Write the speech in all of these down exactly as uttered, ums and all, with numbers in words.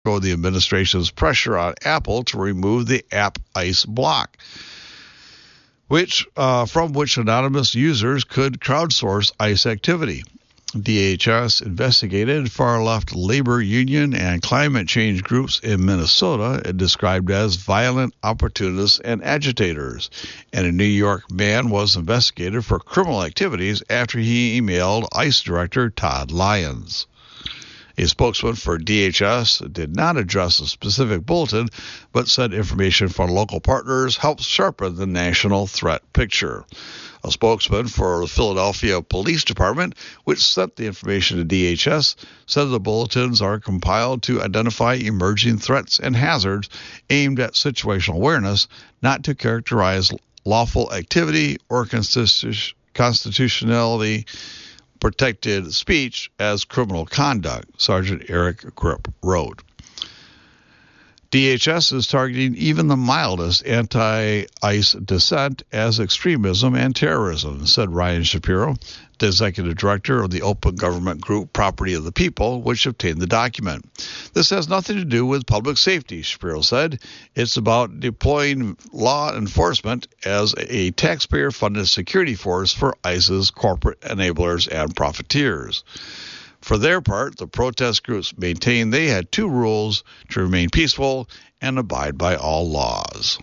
the administration's pressure on Apple to remove the app Ice Block, which uh, from which anonymous users could crowdsource ICE activity. D H S investigated far-left labor union and climate change groups in Minnesota and described as violent opportunists and agitators. And a New York man was investigated for criminal activities after he emailed ICE Director Todd Lyons. A spokesman for D H S did not address a specific bulletin, but said information from local partners helps sharpen the national threat picture. A spokesman for the Philadelphia Police Department, which sent the information to D H S, said the bulletins are compiled to identify emerging threats and hazards aimed at situational awareness, not to characterize lawful activity or constitu- constitutionality protected speech as criminal conduct, Sergeant Eric Grip wrote. D H S is targeting even the mildest anti-ICE dissent as extremism and terrorism, said Ryan Shapiro, the executive director of the open government group Property of the People, which obtained the document. This has nothing to do with public safety, Shapiro said. It's about deploying law enforcement as a taxpayer-funded security force for ICE's corporate enablers and profiteers. For their part, the protest groups maintained they had two rules: to remain peaceful and abide by all laws.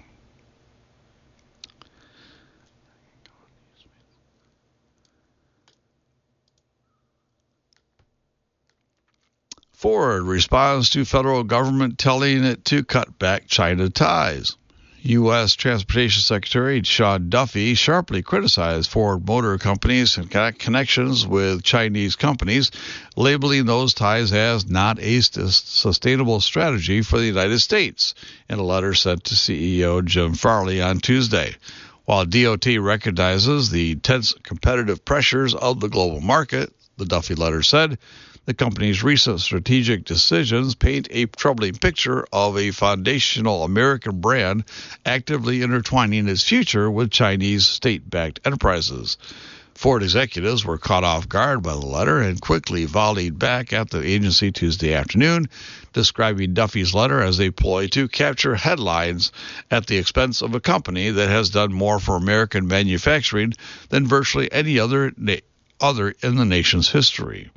Ford responds to federal government telling it to cut back China ties. U S. Transportation Secretary Sean Duffy sharply criticized Ford Motor Company's connections with Chinese companies, labeling those ties as not a sustainable strategy for the United States, in a letter sent to C E O Jim Farley on Tuesday. While D O T recognizes the tense competitive pressures of the global market, the Duffy letter said, the company's recent strategic decisions paint a troubling picture of a foundational American brand actively intertwining its future with Chinese state-backed enterprises. Ford executives were caught off guard by the letter and quickly volleyed back at the agency Tuesday afternoon, describing Duffy's letter as a ploy to capture headlines at the expense of a company that has done more for American manufacturing than virtually any other na- other in the nation's history.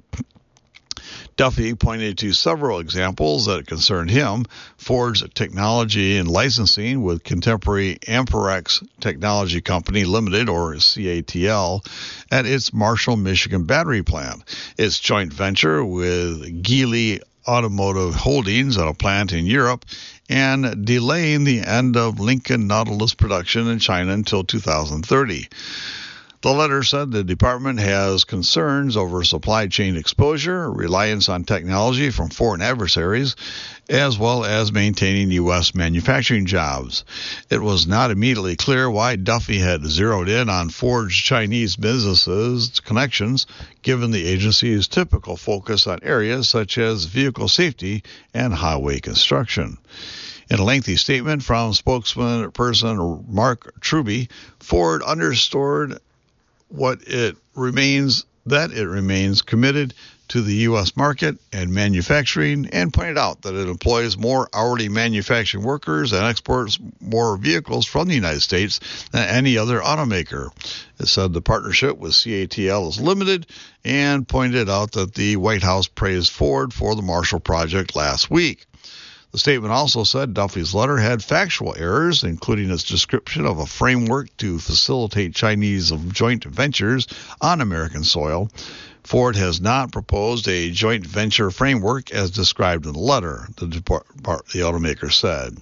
Duffy pointed to several examples that concerned him: Ford's technology and licensing with contemporary Amperex Technology Company Limited, or C A T L, at its Marshall, Michigan battery plant, its joint venture with Geely Automotive Holdings at a plant in Europe, and delaying the end of Lincoln Nautilus production in China until two thousand thirty. The letter said the department has concerns over supply chain exposure, reliance on technology from foreign adversaries, as well as maintaining U S manufacturing jobs. It was not immediately clear why Duffy had zeroed in on Ford's Chinese businesses' connections, given the agency's typical focus on areas such as vehicle safety and highway construction. In a lengthy statement from spokesperson Mark Truby, Ford underscored what it remains that it remains committed to the U S market and manufacturing, and pointed out that it employs more hourly manufacturing workers and exports more vehicles from the United States than any other automaker. It said the partnership with C A T L is limited, and pointed out that the White House praised Ford for the Marshall Project last week. The statement also said Duffy's letter had factual errors, including its description of a framework to facilitate Chinese joint ventures on American soil. Ford has not proposed a joint venture framework as described in the letter, the, depart- the automaker said.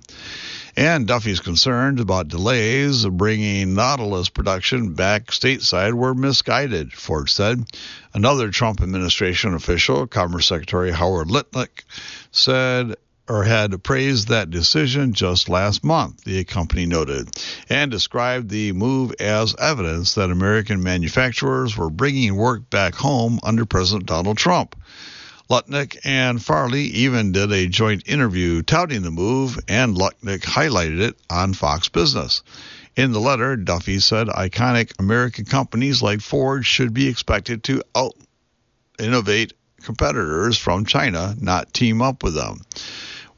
And Duffy's concerned about delays bringing Nautilus production back stateside were misguided, Ford said. Another Trump administration official, Commerce Secretary Howard Lutnick, said or had praised that decision just last month, the company noted, and described the move as evidence that American manufacturers were bringing work back home under President Donald Trump. Lutnick and Farley even did a joint interview touting the move, and Lutnick highlighted it on Fox Business. In the letter, Duffy said iconic American companies like Ford should be expected to out-innovate competitors from China, not team up with them.